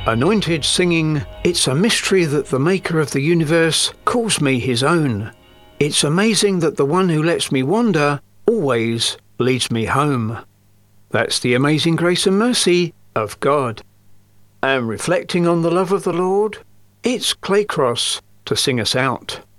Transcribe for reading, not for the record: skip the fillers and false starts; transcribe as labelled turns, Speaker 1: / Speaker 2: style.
Speaker 1: Anointed singing, "It's a mystery that the maker of the universe calls me his own. It's amazing that the one who lets me wander always leads me home." That's the amazing grace and mercy of God. And reflecting on the love of the Lord, it's Claycross to sing us out.